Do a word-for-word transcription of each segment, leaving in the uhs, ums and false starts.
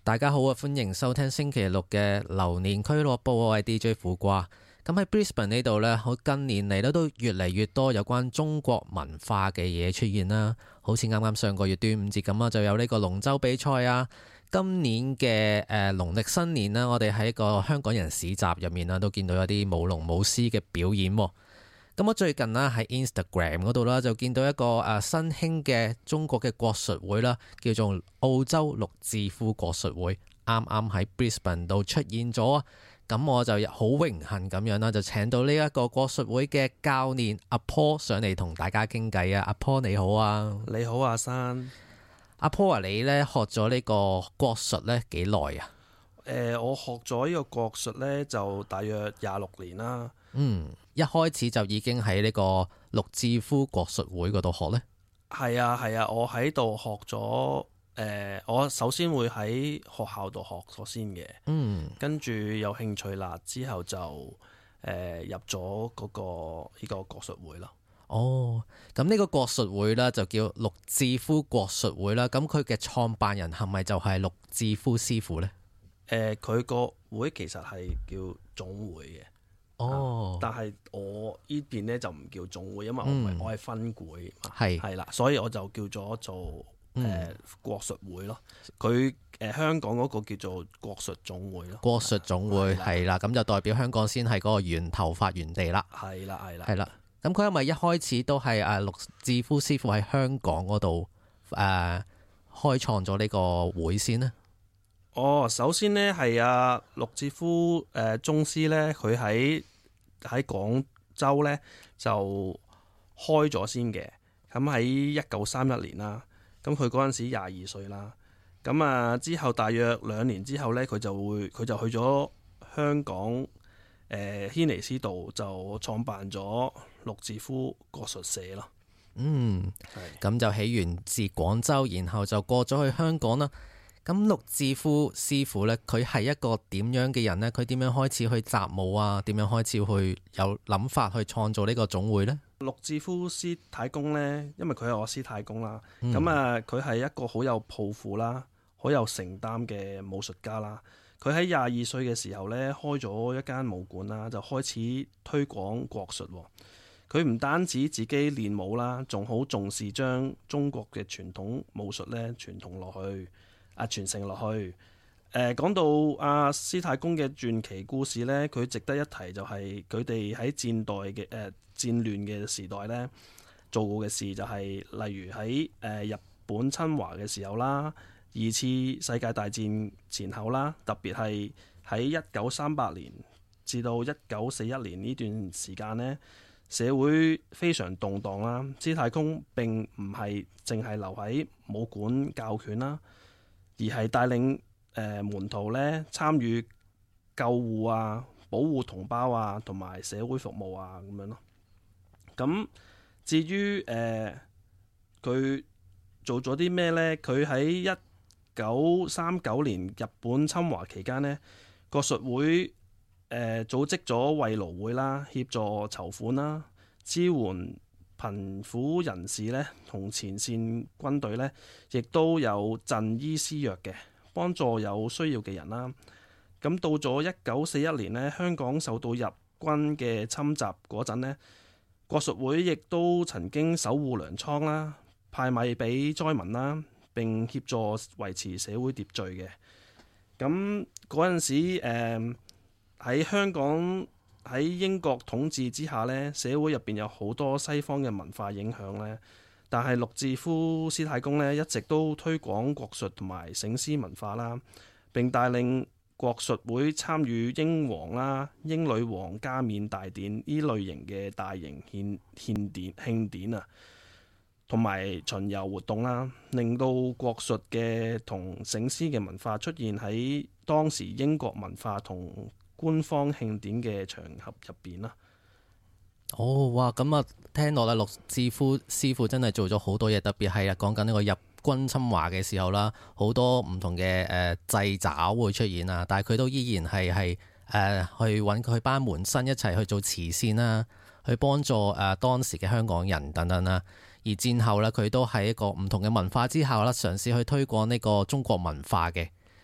大家好啊，歡迎收聽星期六嘅流年俱樂部，我係 D J 苦瓜。咁喺 Brisbane 呢度呢，好近年嚟咧都越嚟越多有關中國文化嘅嘢出現啦。好似啱啱上個月端午節咁啊，就有呢個龍舟比賽啊。今年嘅誒農曆新年啦，我哋喺個香港人市集入面啦，都見到有啲舞龍舞獅嘅表演。咁我最近啦喺 Instagram 嗰度啦，就見到一個誒新興嘅中國嘅國術會啦，叫做澳洲陸志夫國術會，啱啱喺 Brisbane 度出現咗。咁我就好榮幸咁樣啦，就請到呢一個國術會嘅教練阿 Paul 上嚟同大家傾偈啊！阿 Paul 你好啊， 你好阿山。 阿 Paul 啊，你咧學咗呢個國術咧幾耐啊？ 誒、呃，我學咗呢個國術咧就大約廿六年啦。 嗯，一開始就已經喺呢個陸志夫國術會嗰度學呢？ 係啊係啊，我喺度學咗誒、呃，我首先會喺學校度學咗先嘅。 嗯， 跟住有興趣啦，之後就誒、呃、入咗嗰、那個呢、這個國術會咯。 哦，咁呢個國術會啦，就叫陸志夫國術會啦。咁佢嘅創辦人係咪就係陸志夫師傅呢？ 誒、呃，佢個會其實係叫總會嘅。 哦， 但係我呢邊咧就唔叫總會，因為我唔係、嗯、我係分會，係係啦，所以我就叫咗做誒、呃嗯、國術會咯。佢誒、呃、香港嗰個叫做國術總會咯。國術總會係啦，咁就代表香港先係嗰個源頭發源地啦。 係啦係啦係啦。咁佢係咪一開始都係誒陸志夫師傅喺香港嗰度誒開創咗呢個會先呢？ 哦，首先呢係阿陸志夫誒宗師咧，佢喺喺廣州咧就開咗先嘅。咁喺一九三一年啦，咁佢嗰陣時廿二歲啦。咁啊之後大約兩年之後咧，佢就會佢就去咗香港誒軒尼詩道就創辦咗陸志夫國術社咯。 嗯，咁就起源自廣州，然後就過咗去香港啦。咁陸志夫師傅呢，佢係一個點樣嘅人呢？佢點樣開始去習武啊？點樣開始去有諗法去創造呢個總會呢？ 陸志夫師太公呢，因為佢係我師太公啦，咁、 嗯、 啊佢係一個好有抱負啦、好有承擔嘅武術家啦。佢喺廿二歲嘅時候呢，開咗一間武館啦，就開始推廣國術。佢唔單止自己練武啦，仲好重視將中國嘅傳統武術呢傳統落去。啊，傳承落去。誒、呃、講到阿師太公嘅傳奇故事呢，佢值得一提就係佢哋喺戰代嘅誒、呃、戰亂嘅時代呢做過嘅事，就係例如喺誒、呃、日本侵華嘅時候啦，二次世界大戰前後啦，特別係喺一九三八年至到一九四一年呢段時間呢，社會非常動盪啦。師太公並唔係淨係留喺武館教拳啦，而係帶領誒、呃、門徒咧參與救護啊、保護同胞啊，同埋社會服務啊咁樣咯。咁至於誒佢做咗啲咩呢？佢喺一九三九年日本侵華期間呢，國術會誒、呃、組織咗慰勞會啦，協助籌款啦，支援貧苦人士咧，同前線軍隊咧，亦都有贈醫施藥嘅，幫助有需要嘅人啦。咁到咗一九四一年呢，香港受到日軍嘅侵襲嗰陣呢，國術會亦都曾經守護糧倉啦，派米俾災民啦，並協助維持社會秩序嘅。咁嗰陣時誒喺香港，喺英國統治之下呢，社會入邊有好多西方嘅文化影響呢，但係陸志夫師太公呢，一直都推廣國術同埋醒獅文化啦，並帶領國術會參與英皇啦、英女王加冕大典呢類型嘅大型獻獻典慶典啊，同埋巡遊活動啦，令到國術嘅同醒獅嘅文化出現喺當時英國文化同官方慶典嘅場合入邊啦。 哦，哇！咁啊，聽落啦，陸志夫師傅真係做咗好多嘢，特別係啊講緊呢個日軍侵華嘅時候啦，好多唔同嘅誒掣肘會出現啊，但係佢都依然係係誒去揾佢班門生一齊去做慈善啦，去幫助誒、呃、當時嘅香港人等等啦。而戰後咧，佢都喺一個唔同嘅文化之下啦，嘗試去推廣呢個中國文化嘅。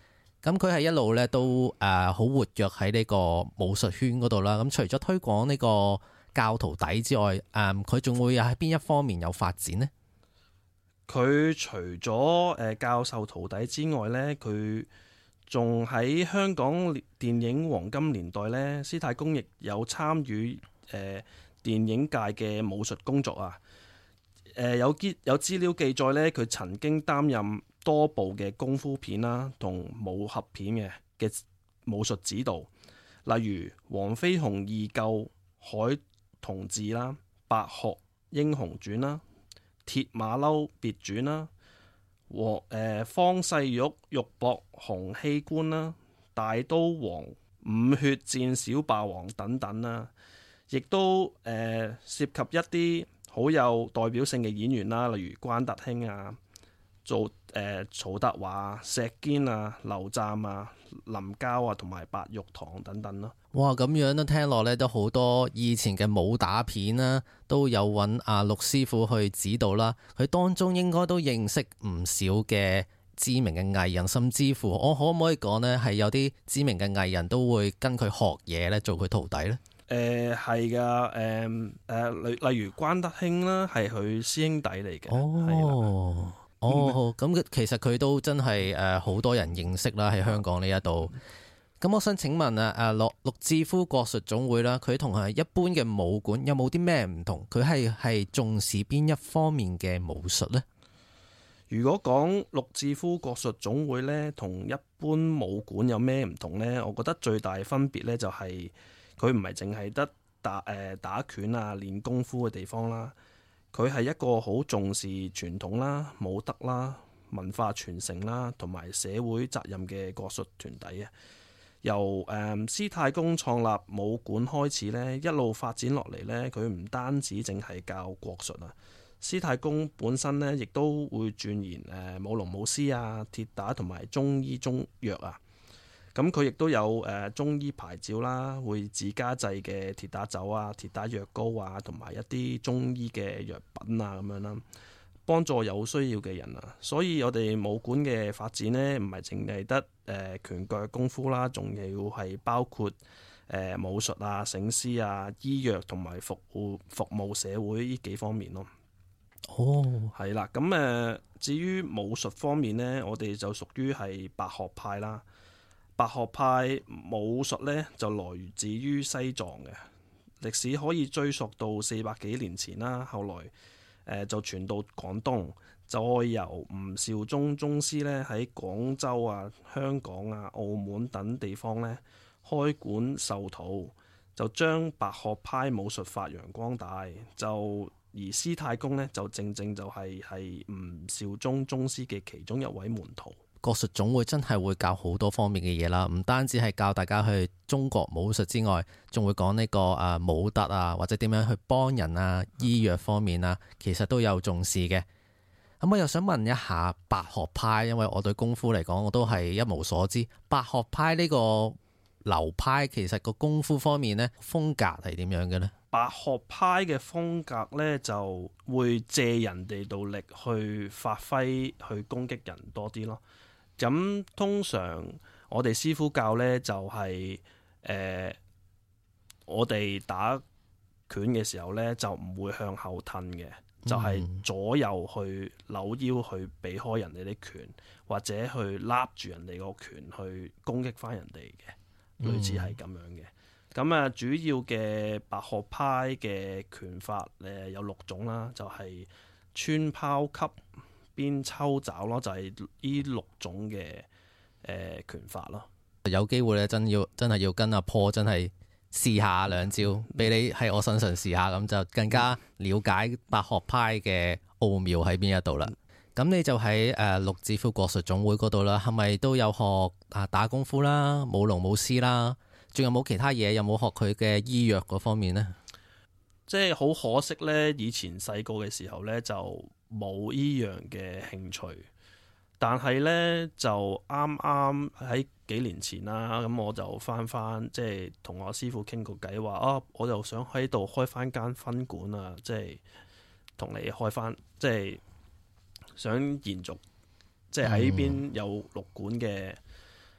咁佢係一路咧都誒好活躍喺呢個武術圈嗰度啦。咁除咗推廣呢個教徒底之外，誒佢仲會喺邊一方面有發展呢？ 佢除咗誒教授徒弟之外呢，佢仲喺香港電影黃金年代呢，施太公亦有參與誒、呃、電影界嘅武術工作啊。誒、呃、有啲有資料記載呢，佢曾經擔任多部嘅功夫片啦同武俠片嘅嘅武術指導，例如《黃飛鴻義救海童志》啦，《白鶴英雄傳》啦，《鐵馬騮別傳》啦，和誒方世玉玉搏洪熙官啦，《大刀王五血戰小霸王》等等啦，亦都誒、呃、涉及一啲好有代表性嘅演員啦，例如關德興啊、做誒、呃、曹德華、石堅啊、劉湛啊、林交啊，同埋白玉堂等等咯。 哇，咁樣都聽落咧，都好多以前嘅武打片啦，都有揾阿陸師傅去指導啦。佢當中應該都認識唔少嘅知名嘅藝人，甚至乎我可唔可以講呢？係有啲知名嘅藝人都會跟佢學嘢咧，做佢徒弟呢？ 誒係噶，誒誒例例如關德興啦，係佢師兄弟嚟嘅。 哦，哦，咁其實佢都真係誒好多人認識啦，喺香港呢一度。咁我想請問啊，誒陸陸志夫國術總會啦，佢同係一般嘅武館有冇啲咩唔同？佢係係重視邊一方面嘅武術呢？ 如果講陸志夫國術總會呢，同一般武館有咩唔同呢？我覺得最大分別呢，就係佢唔係淨係得打誒、呃、打拳啊、練功夫嘅地方啦，佢係一個好重視傳統啦、武德啦、文化傳承啦，同埋社會責任嘅國術團體啊。由誒施太公創立武館開始咧，一路發展落嚟咧，佢唔單止淨係教國術啊，施太公本身咧亦都會鑽研誒舞龍舞獅啊、鐵打同埋中醫中藥啊。咁佢亦都有誒、呃、中醫牌照啦，會自家製嘅鐵打酒啊、鐵打藥膏啊，同埋一啲中醫嘅藥品啊咁樣啦，幫助有需要嘅人啊。所以我哋武館嘅發展呢，唔係淨係得誒拳腳功夫啦，仲要係包括誒、呃、武術啊、醒獅啊、醫藥同埋服務服務社會呢幾方面咯。 哦， 係啦，咁誒、呃、至於武術方面呢，我哋就屬於係白鶴派啦。白鶴派武術呢，就來自於西藏嘅，歷史可以追溯到四百幾年前啦。後來誒、呃、就傳到廣東，再由吳兆忠宗師咧喺廣州啊、香港啊、澳門等地方咧開館授徒，就將白鶴派武術發揚光大。就而施太公呢，就正正就係係吳兆忠宗師嘅其中一位門徒。 國術總會真係會教好多方面嘅嘢啦，唔單止係教大家去中國武術之外，仲會講呢個誒武德啊，或者點樣去幫人啊、醫藥方面啊，其實都有重視嘅。咁我又想問一下白鶴派，因為我對功夫嚟講，我都係一無所知。白鶴派呢個流派其實個功夫方面呢，風格係點樣嘅呢？ 白鶴派嘅風格呢，就會借人哋道力去發揮，去攻擊人多啲咯。咁通常我哋師傅教呢，就係、是、誒、呃，我哋打拳嘅時候呢，就唔會向後褪嘅，就係、是、左右去扭腰去避開人哋啲拳，或者去拉住人哋個拳去攻擊翻人哋嘅，類似係咁樣嘅。咁啊，主要嘅白鶴派嘅拳法誒有六種啦，就係、是、穿拋吸邊抽爪咯，就係、是、呢六種嘅誒、呃、拳法咯。 有機會咧，真要真係要跟阿 Paul 真係試下兩招，俾你喺我身上試下，咁就更加了解白鶴派嘅奧妙喺邊一度啦。咁你就喺誒陸志夫國術總會嗰度啦，係咪都有學啊打功夫啦、舞龍舞獅啦？仲有冇其他嘢？有冇學佢嘅醫藥嗰方面呢？ 即係好可惜呢，以前細個嘅時候呢，就冇依樣嘅興趣，但係呢，就啱啱喺幾年前啦，咁我就翻翻即係同我師傅傾過偈，話啊，我就想喺度開翻間分館啊，即係同你開翻，即係想延續，即係喺呢邊有六館嘅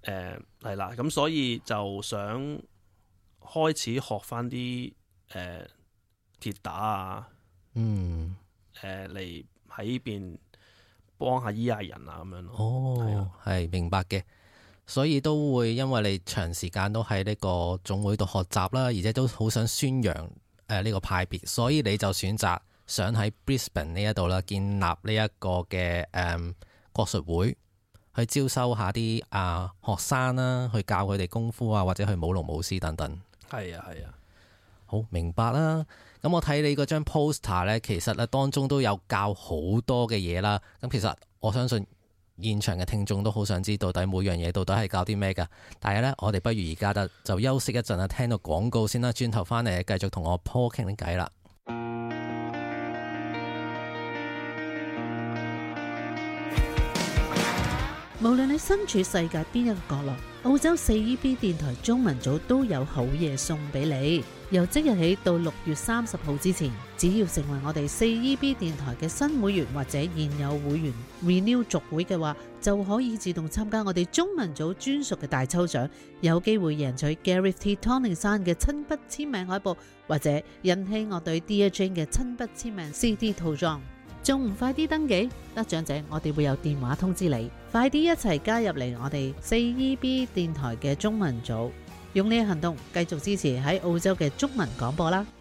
誒係啦，咁所以就想開始學翻啲誒鐵打啊， 嗯， 誒嚟喺呢邊幫下醫下人啊咁樣咯。 哦，係明白嘅。所以都會因為你長時間都喺呢個總會度學習啦，而且都好想宣揚誒呢個派別，所以你就選擇想喺 Brisbane 呢一度啦，建立呢一個嘅誒、嗯、國術會，去招收下啲啊學生啦，去教佢哋功夫啊，或者去舞龍舞獅等等。 係啊係啊， 好明白啦。咁我睇你嗰張 poster 咧，其實咧當中都有教好多嘅嘢啦。咁其實我相信現場嘅聽眾都好想知到底每樣嘢到底係教啲咩㗎。但係咧，我哋不如而家就就休息一陣啦，聽到廣告先啦，轉頭翻嚟繼續同我 Paul 傾啲偈啦。 無論你身處世界邊一個角落，澳洲四 E B 電台中文組都有好嘢送俾你。由即日起到六月三十號之前，只要成為我哋四 E B 電台嘅新會員或者現有會員 renew 續會嘅話，就可以自動參加我哋中文組專屬嘅大抽獎，有機會贏取 Gareth T. Tonington 嘅親筆簽名海報，或者引起樂隊 Dear Jane 嘅親筆簽名 C D 套裝。仲唔快啲登記？得獎者我哋會有電話通知你，快啲一齊加入嚟我哋四 E B 電台嘅中文組，用呢個行動繼續支持喺澳洲嘅中文廣播啦！